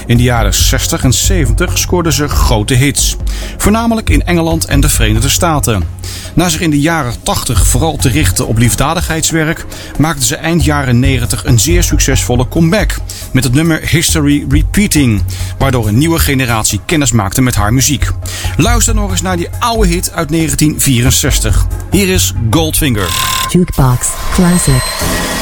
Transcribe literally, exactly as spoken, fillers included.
In de jaren zestig en zeventig scoorde ze grote hits. Voornamelijk in Engeland en de Verenigde Staten. Na zich in de jaren tachtig vooral te richten op liefdadigheidswerk, maakte ze eind jaren negentig een zeer succesvolle comeback met het nummer History Repeating, waardoor een nieuwe generatie kennis maakte met haar muziek. Luister nog eens naar die oude hit uit negentien vierenzestig. Hier is Goldfinger. Jukebox Classic.